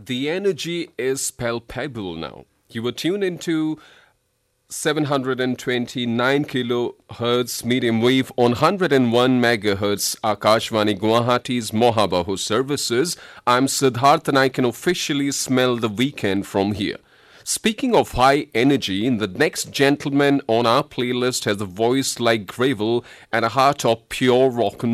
The energy is palpable now. You were tuned into 729 kilohertz medium wave on 101 megahertz Akashvani Guwahati's Mohabahu services. I'm Siddharth and I can officially smell the weekend from here. Speaking of high energy, the next gentleman on our playlist has a voice like gravel and a heart of pure rock and